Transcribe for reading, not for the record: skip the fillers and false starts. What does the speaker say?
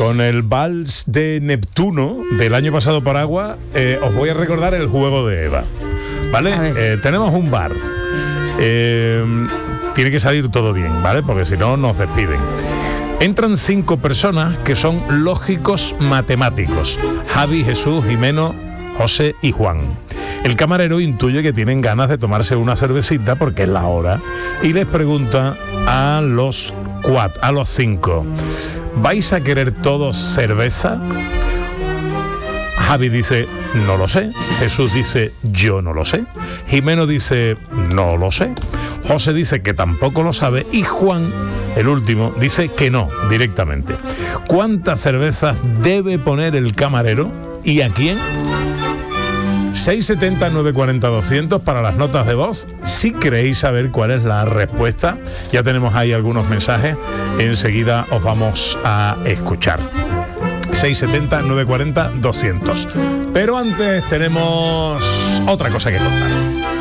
Con el vals de Neptuno del año pasado por agua, os voy a recordar el juego de Eva. ¿Vale? Tenemos un bar. Tiene que salir todo bien, ¿vale? Porque si no, nos despiden. Entran 5 personas que son lógicos matemáticos: Javi, Jesús, Jimeno, José y Juan. El camarero intuye que tienen ganas de tomarse una cervecita porque es la hora y les pregunta a los 5: ¿vais a querer todos cerveza? Javi dice: no lo sé. Jesús dice: yo no lo sé. Jimeno dice: no lo sé. José dice que tampoco lo sabe. Y Juan, el último, dice que no, directamente. ¿Cuántas cervezas debe poner el camarero y a quién? 670-940-200 para las notas de voz. Si queréis saber cuál es la respuesta, ya tenemos ahí algunos mensajes. Enseguida os vamos a escuchar. 670-940-200. Pero antes tenemos otra cosa que contar.